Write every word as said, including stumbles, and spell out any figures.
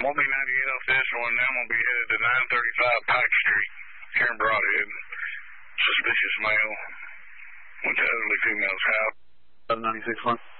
I'm going to be ninety-eight off this one. Now I'm going to be headed to nine thirty-five Pike Street here in Broadhead. Suspicious male. Went to elderly female's house. seven ninety-six one.